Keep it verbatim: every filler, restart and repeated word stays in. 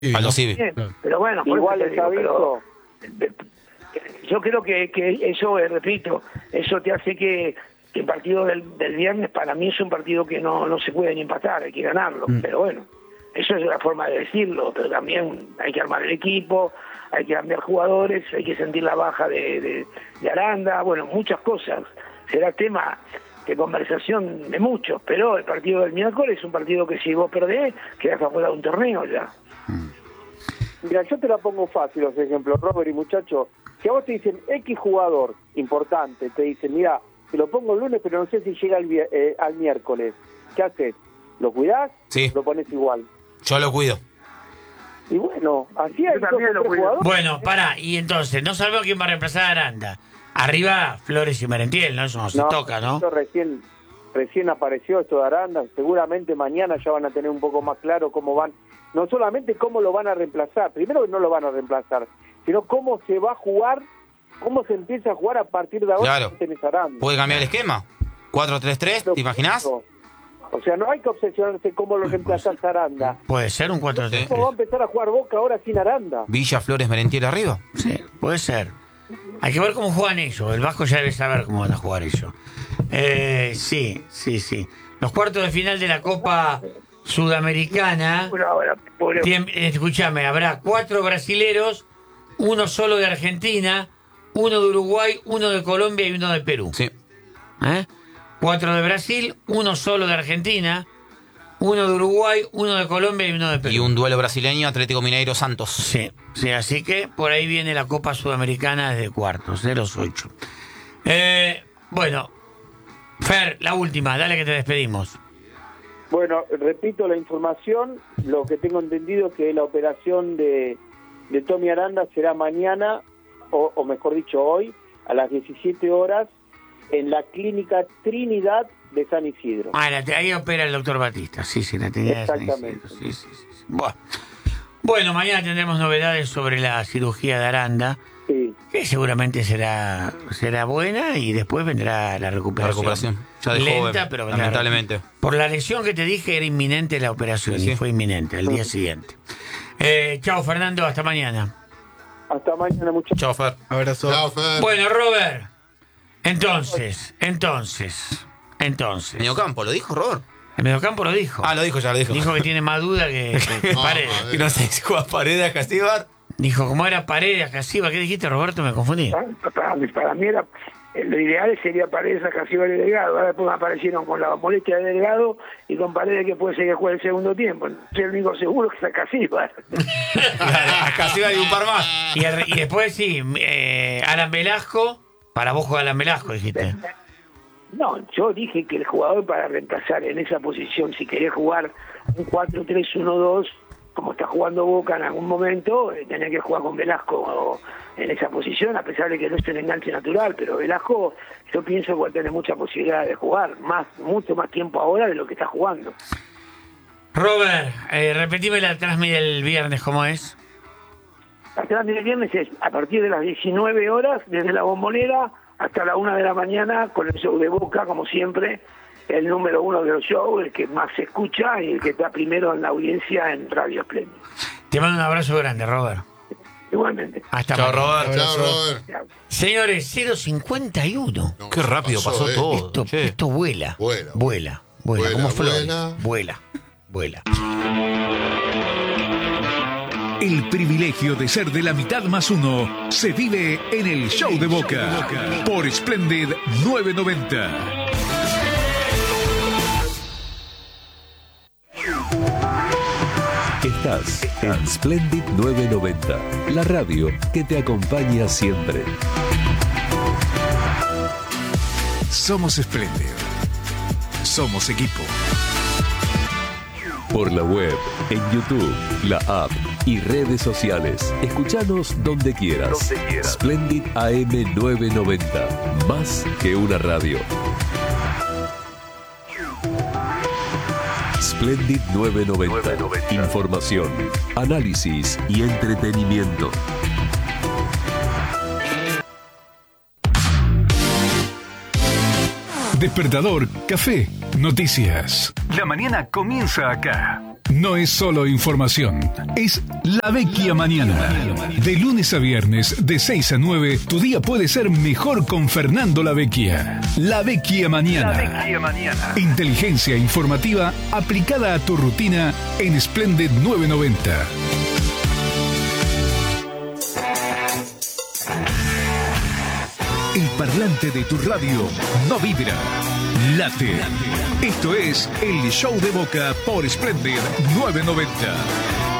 A los civi. Pero bueno, por igual eso te está digo, visto. pero, yo creo que, que eso, eh, repito, eso te hace que, que el partido del, del viernes para mí es un partido que no, no se puede ni empatar, hay que ganarlo. Mm. Pero bueno, eso es la forma de decirlo, pero también hay que armar el equipo, hay que cambiar jugadores, hay que sentir la baja de, de, de Aranda, bueno, muchas cosas. Será tema de conversación de muchos, pero el partido del miércoles es un partido que si vos perdés, quedás afuera de un torneo ya. Mira, yo te la pongo fácil los ejemplos, Robert y muchachos. Si a vos te dicen X jugador importante, te dicen, mira, te lo pongo el lunes, pero no sé si llega al, eh, al miércoles. ¿Qué haces? ¿Lo cuidás? Sí. ¿Lo pones igual? Yo lo cuido. Y bueno, así hay dos lo jugadores. Bueno, pará, y entonces, no sabemos quién va a reemplazar a Aranda. Arriba, Flores y Merentiel, ¿no? Eso no, no se toca, ¿no? Esto recién, recién apareció esto de Aranda. Seguramente mañana ya van a tener un poco más claro cómo van. No solamente cómo lo van a reemplazar, primero que no lo van a reemplazar, sino cómo se va a jugar, cómo se empieza a jugar a partir de ahora. Claro. Que tenés Aranda. ¿Puede cambiar el esquema? ¿cuatro tres tres? ¿Te imaginás? O sea, no hay que obsesionarse cómo lo reemplazás a Aranda. Puede ser un cuatro tres tres. ¿Cómo va a empezar a jugar Boca ahora sin Aranda? Villa, Flores, Merentiel arriba. Sí, puede ser. Hay que ver cómo juegan ellos. El Vasco ya debe saber cómo van a jugar ellos. Eh, sí, sí, sí. Los cuartos de final de la Copa Sudamericana. Escúchame, habrá cuatro brasileros, uno solo de Argentina, uno de Uruguay, uno de Colombia y uno de Perú. Sí. ¿Eh? Cuatro de Brasil, uno solo de Argentina, uno de Uruguay, uno de Colombia y uno de Perú. Y un duelo brasileño, Atlético Mineiro Santos. Sí, sí, así que por ahí viene la Copa Sudamericana desde cuartos, de los ocho. Eh, bueno, Fer, la última, dale que te despedimos. Bueno, repito la información, lo que tengo entendido es que la operación de, de Tommy Aranda será mañana, o, o mejor dicho hoy, a las diecisiete horas, en la clínica Trinidad de San Isidro. Ah, la, ahí opera el doctor Batista, sí, sí, la Trinidad de San Exactamente. Isidro. Sí, sí, sí, sí. Bueno. bueno, mañana tendremos novedades sobre la cirugía de Aranda, sí. que seguramente será será buena y después vendrá la recuperación. La recuperación, ya de lenta, joven, pero vendrá. lamentablemente. Por la lesión que te dije era inminente la operación, sí, sí. Y fue inminente, al día siguiente. Eh, chao, Fernando, hasta mañana. Hasta mañana, muchachos. Chao, Fer. Abrazo. Chao, Fer. Bueno, Robert, entonces, entonces, entonces. Mediocampo, ¿lo dijo Robert? El mediocampo lo dijo. Ah, lo dijo, ya lo dijo. Dijo que tiene más duda que, que, que No, Paredes. a ver. Que no sé si juega Paredes, Castíbar. Dijo, ¿cómo era Paredes, Casiva? ¿Qué dijiste, Roberto? Me confundí. Para, para mí era, lo ideal sería Paredes, Casiva y Delgado. Ahora después aparecieron con la molestia de Delgado y con Paredes que puede ser que juegue el segundo tiempo. Soy el único seguro que es Casiva. A Castíbar y un par más. Y, el- y después sí, eh, Alan Velasco. Para vos juega Alan Velasco, dijiste. No, yo dije que el jugador para reemplazar en esa posición, si querés jugar un cuatro tres uno dos, como está jugando Boca en algún momento, eh, tenía que jugar con Velasco en esa posición, a pesar de que no es un enganche natural, pero Velasco yo pienso que va a tener mucha posibilidad de jugar, más mucho más tiempo ahora de lo que está jugando. Robert, eh, repetime la transmisión del viernes, ¿cómo es? La transmisión del viernes es a partir de las diecinueve horas, desde la Bombonera hasta la una de la mañana, con el show de Boca, como siempre, el número uno de los shows, el que más se escucha y el que está primero en la audiencia en Radio Espléndido. Te mando un abrazo grande, Robert. Igualmente. Hasta Chao, mañana. Robert. Chao, Robert. Chao. Señores, cero cincuenta y uno. No, Qué rápido pasó eh. todo. Esto, che. esto vuela. Vuela. Vuela. Vuela. Vuela, Como flores. vuela. Vuela. Vuela. El privilegio de ser de la mitad más uno se vive en el Show de Boca por Splendid novecientos noventa. Estás en Splendid novecientos noventa, la radio que te acompaña siempre. Somos Splendid. Somos equipo. Por la web, en YouTube, la app y redes sociales. Escuchanos donde quieras. Donde quieras. Splendid A M novecientos noventa, más que una radio. Splendid novecientos noventa. Información, análisis y entretenimiento. despertador, café, noticias. La mañana comienza acá. No es solo información, es La Vecchia Mañana. De lunes a viernes, de seis a nueve, tu día puede ser mejor con Fernando La Vecchia. La Vecchia Mañana. La Vecchia Mañana. Inteligencia informativa aplicada a tu rutina en Splendid novecientos noventa. El parlante de tu radio no vibra, late. Esto es el Show de Boca por Splendid novecientos noventa.